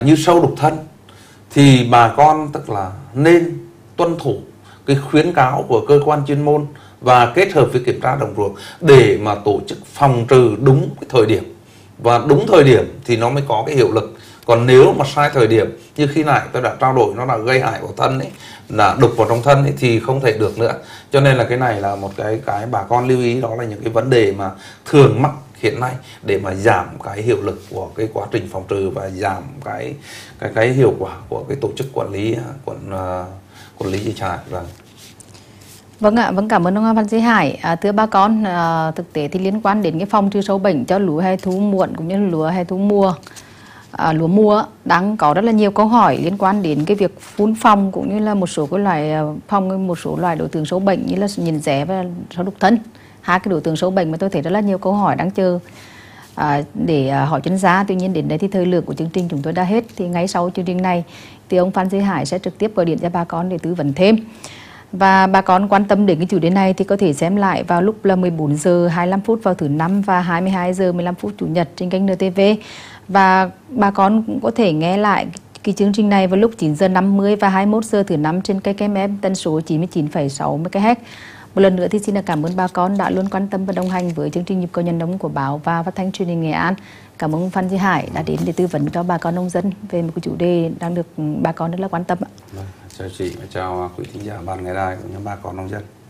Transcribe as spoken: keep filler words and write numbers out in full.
Như sâu đục thân thì bà con tức là nên tuân thủ cái khuyến cáo của cơ quan chuyên môn và kết hợp với kiểm tra đồng ruộng để mà tổ chức phòng trừ đúng cái thời điểm, và đúng thời điểm thì nó mới có cái hiệu lực. Còn nếu mà sai thời điểm như khi nãy tôi đã trao đổi, nó là gây hại vào thân ấy, là đục vào trong thân ấy, thì không thể được nữa. Cho nên là cái này là một cái cái bà con lưu ý, đó là những cái vấn đề mà thường mắc hiện nay để mà giảm cái hiệu lực của cái quá trình phòng trừ và giảm cái cái cái hiệu quả của cái tổ chức quản lý quản uh, quản lý dịch hại. Vâng. Vâng ạ, vâng, cảm ơn ông Phan Sĩ Hải. À, thưa bà con, à, thực tế thì liên quan đến cái phòng trừ sâu bệnh cho lúa hè thu muộn cũng như lúa hè thu mùa, à, lúa mùa đang có rất là nhiều câu hỏi liên quan đến cái việc phun phòng cũng như là một số cái loại phòng, một số loại đối tượng sâu bệnh như là nhìn rẻ và sâu đục thân. Hai cái đối tượng sâu bệnh mà tôi thấy rất là nhiều câu hỏi đang chờ à, để à, hỏi chuyên gia. Tuy nhiên đến đây thì thời lượng của chương trình chúng tôi đã hết. Thì ngay sau chương trình này thì ông Phan Sĩ Hải sẽ trực tiếp gọi điện cho bà con để tư vấn thêm. Và bà con quan tâm đến cái chủ đề này thì có thể xem lại vào lúc là mười bốn giờ hai mươi lăm phút vào thứ năm và hai mươi hai giờ mười lăm phút chủ nhật trên kênh en tê vê. Và bà con cũng có thể nghe lại cái chương trình này vào lúc chín giờ năm mươi và hai mươi mốt giờ thứ năm trên kênh em em tần số chín mươi chín phẩy sáu mê ga héc. Một lần nữa thì xin cảm ơn bà con đã luôn quan tâm và đồng hành với chương trình Nhịp cầu Nhận Đông của báo và phát thanh truyền hình Nghệ An. Cảm ơn Phan Sĩ Hải đã đến để tư vấn cho bà con nông dân về một cái chủ đề đang được bà con rất là quan tâm. Chào chị, chào quý thính giả ban ngày đài cũng như bà con nông dân.